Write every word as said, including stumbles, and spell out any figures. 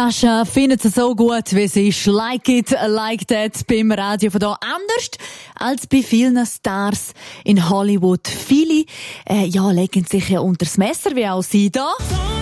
Sascha findet es so gut, wie es ist. Like it, like that beim Radio von hier. Anders als bei vielen Stars in Hollywood. Viele, äh, ja, legen sich ja unter das Messer, wie auch sie da.